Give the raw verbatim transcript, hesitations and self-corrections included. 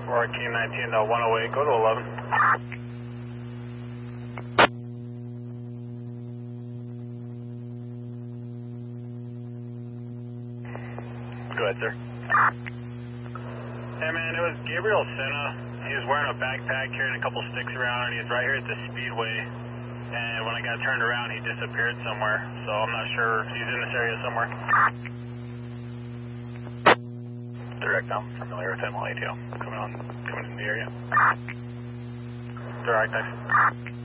Fourteen nineteen to one oh eight, go to eleven. Go ahead, sir. Hey man, it was Gabriel Senna. He was wearing a backpack, carrying a couple sticks around, and he's right here at the Speedway. And when I got turned around, he disappeared somewhere. So I'm not sure if he's in this area somewhere. Direct, I'm familiar with him, I'll A T O. Coming on, coming in the area. Direct, thanks.